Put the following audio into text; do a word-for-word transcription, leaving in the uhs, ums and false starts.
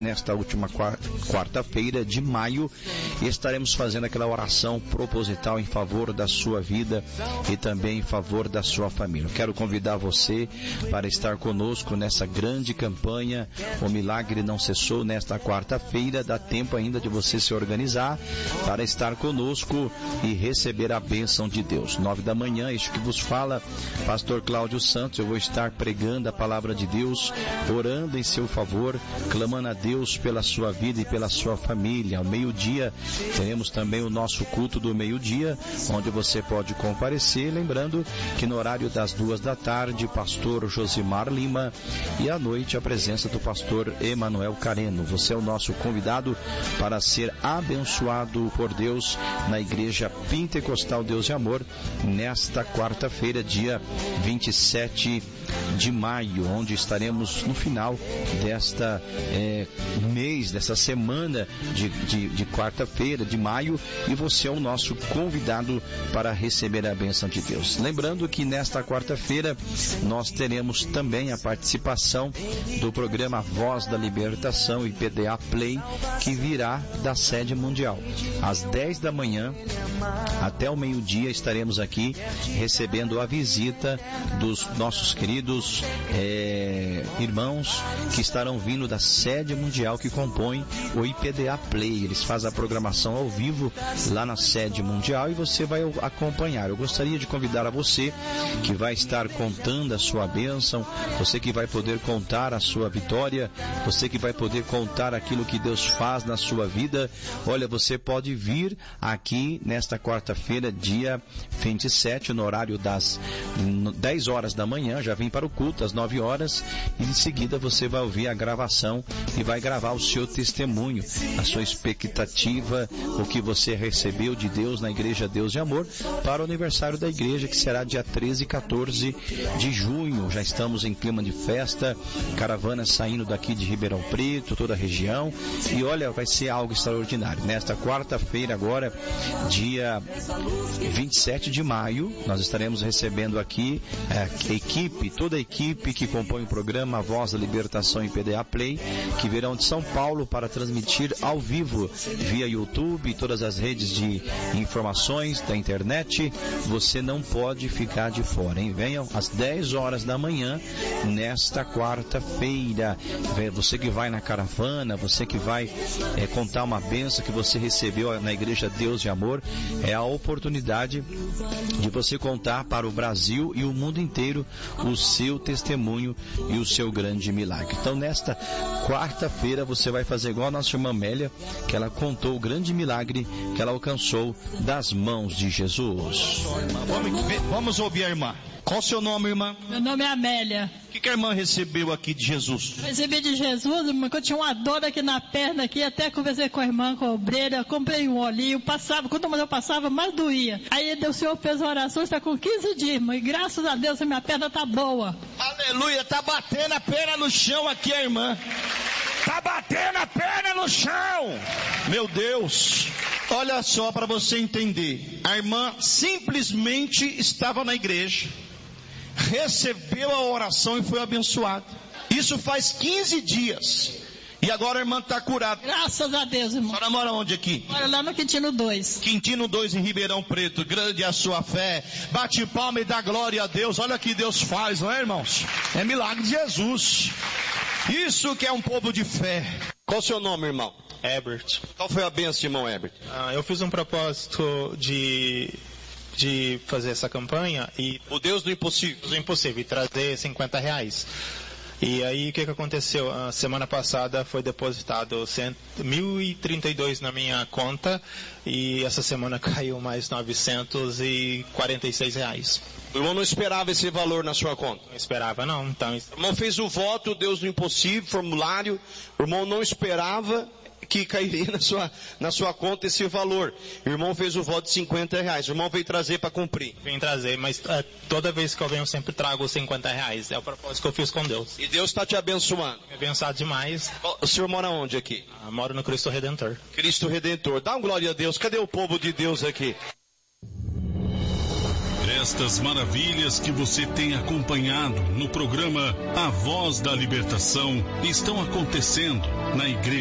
Nesta última quarta-feira de maio, estaremos fazendo aquela oração proposital em favor da sua vida e também em favor da sua família. Eu quero convidar você para estar conosco nessa grande campanha. O milagre não cessou nesta quarta-feira. Dá tempo ainda de você se organizar para estar conosco e receber a bênção de Deus. Nove da manhã, isso que vos fala, pastor Cláudio Santos. Eu vou estar pregando a palavra de Deus, orando em seu favor, clamando a Deus Deus pela sua vida e pela sua família. Ao meio-dia teremos também o nosso culto do meio-dia, onde você pode comparecer, lembrando que no horário das duas da tarde, pastor Josimar Lima, e à noite a presença do pastor Emanuel Careno. Você é o nosso convidado para ser abençoado por Deus na Igreja Pentecostal Deus e Amor nesta quarta-feira, dia vinte e sete de maio, onde estaremos no final desta é, mês, dessa semana de, de, de quarta-feira, de maio, e você é o nosso convidado para receber a bênção de Deus. Lembrando que nesta quarta-feira nós teremos também a participação do programa Voz da Libertação I P D A Play, que virá da sede mundial. Às dez da manhã até o meio-dia estaremos aqui recebendo a visita dos nossos queridos é, irmãos que estarão vindo da sede mundial que compõe o I P D A Play. Eles fazem a programação ao vivo lá na sede mundial e você vai acompanhar. Eu gostaria de convidar a você que vai estar contando a sua bênção, você que vai poder contar a sua vitória, você que vai poder contar aquilo que Deus faz na sua vida. Olha, você pode vir aqui nesta quarta-feira, dia vinte e sete, no horário das dez horas da manhã, já vem para o culto às nove horas, e em seguida você vai ouvir a gravação e vai gravar o seu testemunho, a sua expectativa, o que você recebeu de Deus na Igreja Deus de Amor, para o aniversário da igreja, que será dia treze e quatorze de junho. Já estamos em clima de festa, caravanas saindo daqui de Ribeirão Preto, toda a região, e olha, vai ser algo extraordinário. Nesta quarta-feira agora, dia vinte e sete de maio, nós estaremos recebendo aqui a equipe, toda a equipe que compõe o programa Voz da Libertação I P D A Play, que virão de São Paulo para transmitir ao vivo via YouTube e todas as redes de informações da internet. Você não pode ficar de fora, hein? Venham às dez horas da manhã nesta quarta-feira. Você que vai na caravana, você que vai é, contar uma bênção que você recebeu na Igreja Deus de Amor, é a oportunidade de você contar para o Brasil e o mundo inteiro o seu testemunho e o seu grande milagre. Então, nesta quarta-feira, você vai fazer igual a nossa irmã Amélia, que ela contou o grande milagre que ela alcançou das mãos de Jesus. Vamos, vamos ouvir a irmã. Qual o seu nome, irmã? Meu nome é Amélia. O que, que a irmã recebeu aqui de Jesus? Eu recebi de Jesus, irmã, que eu tinha uma dor aqui na perna, aqui, até conversei com a irmã, com a obreira, comprei um olhinho, passava, quanto mais eu passava, mais doía. Aí o Senhor fez uma oração, está com quinze dias, irmã, e graças a Deus a minha perna está boa. Aleluia, está batendo a perna no chão aqui, a irmã. Está batendo a perna no chão. Meu Deus. Olha só para você entender. A irmã simplesmente estava na igreja, recebeu a oração e foi abençoada. Isso faz quinze dias. E agora a irmã está curada. Graças a Deus, irmão. A senhora mora onde aqui? Mora lá no Quintino dois. Quintino dois, em Ribeirão Preto. Grande é a sua fé. Bate palma e dá glória a Deus. Olha o que Deus faz, não é, irmãos? É milagre de Jesus. Isso que é um povo de fé. Qual o seu nome, irmão? Herbert. Qual foi a bênção, irmão Herbert? Ah, eu fiz um propósito de, de fazer essa campanha e... O Deus do impossível. Do impossível, e trazer cinquenta reais. E aí o que, que aconteceu? A semana passada foi depositado mil e trinta e dois na minha conta e essa semana caiu mais novecentos e quarenta e seis reais. O irmão não esperava esse valor na sua conta? Não esperava não. Então... O irmão fez o voto, Deus do impossível, formulário. O irmão não esperava que cairia na sua, na sua conta esse valor. O irmão fez o voto de cinquenta reais. O irmão veio trazer para cumprir. Vem trazer, mas uh, toda vez que eu venho eu sempre trago os cinquenta reais. É o propósito que eu fiz com Deus. E Deus está te abençoando? Me abençoado demais. O senhor mora onde aqui? Uh, moro no Cristo Redentor. Cristo Redentor. Dá um glória a Deus. Cadê o povo de Deus aqui? Estas maravilhas que você tem acompanhado no programa A Voz da Libertação estão acontecendo na Igreja